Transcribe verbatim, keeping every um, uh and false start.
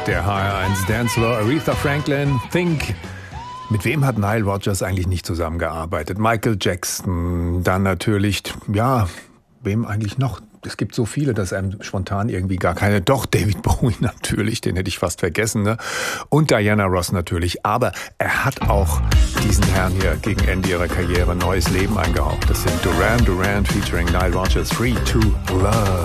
Der H R eins Dancefloor, Aretha Franklin, Think. Mit wem hat Nile Rodgers eigentlich nicht zusammengearbeitet? Michael Jackson, dann natürlich, ja, wem eigentlich noch? Es gibt so viele, dass einem spontan irgendwie gar keine... Doch, David Bowie natürlich, den hätte ich fast vergessen, ne? Und Diana Ross natürlich. Aber er hat auch diesen Herrn hier gegen Ende ihrer Karriere neues Leben eingehaucht. Das sind Duran Duran featuring Nile Rodgers, Free to Love.